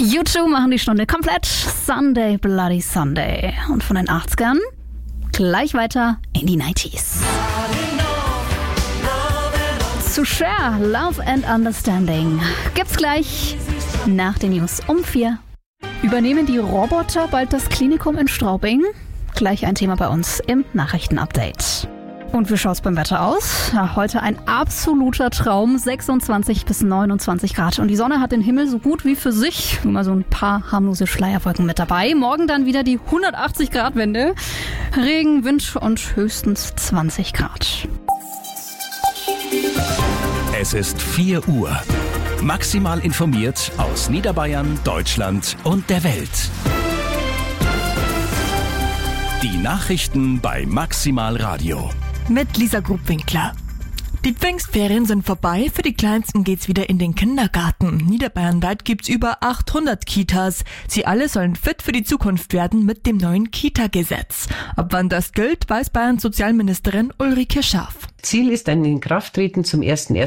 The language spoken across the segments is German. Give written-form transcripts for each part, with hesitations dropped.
U2 machen die Stunde komplett. Sunday Bloody Sunday. Und von den 80ern gleich weiter in die 90s. Zu Cher, Love and Understanding. Gibt's gleich nach den News um 4. Übernehmen die Roboter bald das Klinikum in Straubing? Gleich ein Thema bei uns im Nachrichtenupdate. Und wie schaut's beim Wetter aus? Ja, heute ein absoluter Traum, 26 bis 29 Grad. Und die Sonne hat den Himmel so gut wie für sich. Nur mal so ein paar harmlose Schleierwolken mit dabei. Morgen dann wieder die 180-Grad-Wende. Regen, Wind und höchstens 20 Grad. Es ist 4 Uhr. Maximal informiert aus Niederbayern, Deutschland und der Welt. Die Nachrichten bei Maximal Radio. Mit Lisa Grubwinkler. Die Pfingstferien sind vorbei, für die Kleinsten geht's wieder in den Kindergarten. Niederbayernweit gibt's über 800 Kitas. Sie alle sollen fit für die Zukunft werden mit dem neuen Kita-Gesetz. Ab wann das gilt, weiß Bayerns Sozialministerin Ulrike Schaaf. Ziel ist ein Inkrafttreten zum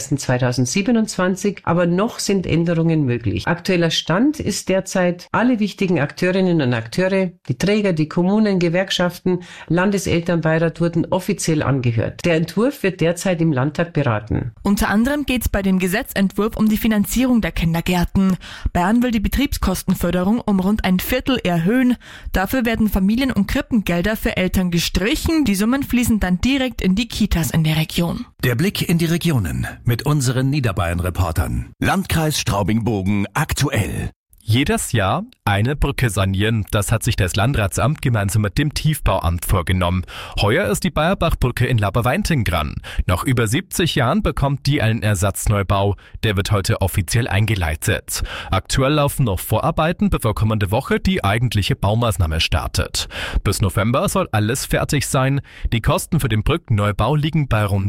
01.01.2027, aber noch sind Änderungen möglich. Aktueller Stand ist derzeit, alle wichtigen Akteurinnen und Akteure, die Träger, die Kommunen, Gewerkschaften, Landeselternbeirat wurden offiziell angehört. Der Entwurf wird derzeit im Landtag beraten. Unter anderem geht's bei dem Gesetzentwurf um die Finanzierung der Kindergärten. Bayern will die Betriebskostenförderung um rund ein Viertel erhöhen. Dafür werden Familien- und Krippengelder für Eltern gestrichen. Die Summen fließen dann direkt in die Kitas in der Region. Der Blick in die Regionen mit unseren Niederbayern-Reportern. Landkreis Straubing-Bogen aktuell. Jedes Jahr eine Brücke sanieren, das hat sich das Landratsamt gemeinsam mit dem Tiefbauamt vorgenommen. Heuer ist die Bayerbachbrücke in Laberweinting dran. Nach über 70 Jahren bekommt die einen Ersatzneubau. Der wird heute offiziell eingeleitet. Aktuell laufen noch Vorarbeiten, bevor kommende Woche die eigentliche Baumaßnahme startet. Bis November soll alles fertig sein. Die Kosten für den Brückenneubau liegen bei rund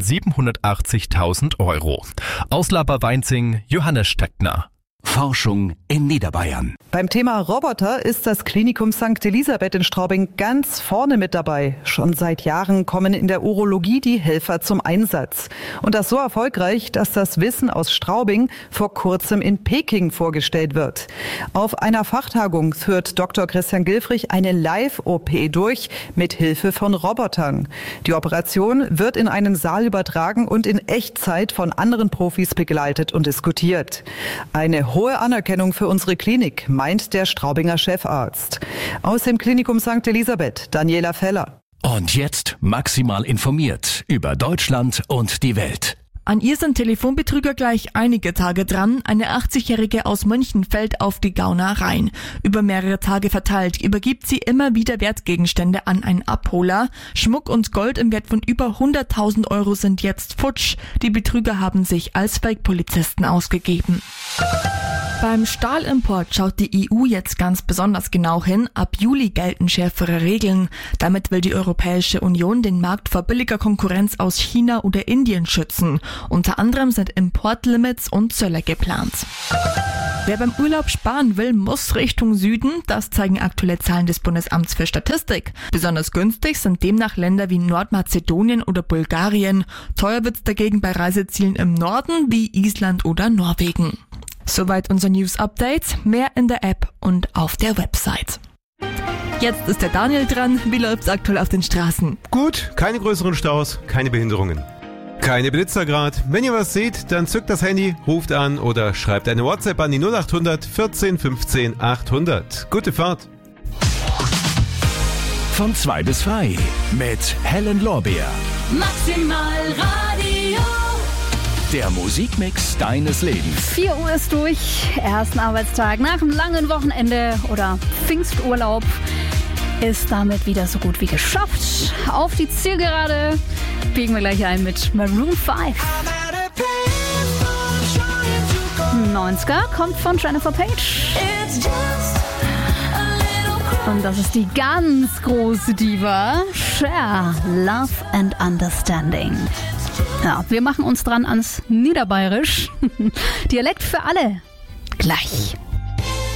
780.000 Euro. Aus Laberweinting, Johannes Steckner. Forschung in Niederbayern. Beim Thema Roboter ist das Klinikum St. Elisabeth in Straubing ganz vorne mit dabei. Schon seit Jahren kommen in der Urologie die Helfer zum Einsatz. Und das so erfolgreich, dass das Wissen aus Straubing vor kurzem in Peking vorgestellt wird. Auf einer Fachtagung führt Dr. Christian Gilfrich eine Live-OP durch mit Hilfe von Robotern. Die Operation wird in einen Saal übertragen und in Echtzeit von anderen Profis begleitet und diskutiert. Eine hohe Anerkennung für unsere Klinik, meint der Straubinger Chefarzt. Aus dem Klinikum St. Elisabeth, Daniela Feller. Und jetzt maximal informiert über Deutschland und die Welt. An ihr sind Telefonbetrüger gleich einige Tage dran. Eine 80-Jährige aus München fällt auf die Gauner rein. Über mehrere Tage verteilt übergibt sie immer wieder Wertgegenstände an einen Abholer. Schmuck und Gold im Wert von über 100.000 Euro sind jetzt futsch. Die Betrüger haben sich als Fake-Polizisten ausgegeben. Beim Stahlimport schaut die EU jetzt ganz besonders genau hin. Ab Juli gelten schärfere Regeln. Damit will die Europäische Union den Markt vor billiger Konkurrenz aus China oder Indien schützen. Unter anderem sind Importlimits und Zölle geplant. Wer beim Urlaub sparen will, muss Richtung Süden. Das zeigen aktuelle Zahlen des Bundesamts für Statistik. Besonders günstig sind demnach Länder wie Nordmazedonien oder Bulgarien. Teuer wird's dagegen bei Reisezielen im Norden wie Island oder Norwegen. Soweit unser News-Update. Mehr in der App und auf der Website. Jetzt ist der Daniel dran. Wie läuft's aktuell auf den Straßen? Gut, keine größeren Staus, keine Behinderungen. Keine Blitzer grad. Wenn ihr was seht, dann zückt das Handy, ruft an oder schreibt eine WhatsApp an die 0800 14 15 800. Gute Fahrt. Von 2 bis frei mit Helen Lorbeer. Maximal Radio. Der Musikmix deines Lebens. 4 Uhr ist durch. Ersten Arbeitstag nach einem langen Wochenende oder Pfingsturlaub ist damit wieder so gut wie geschafft. Auf die Zielgerade biegen wir gleich ein mit Maroon 5. 90er kommt von Jennifer Page. Und das ist die ganz große Diva, Cher, Love and Understanding. Ja, wir machen uns dran ans Niederbayerisch. Dialekt für alle. Gleich.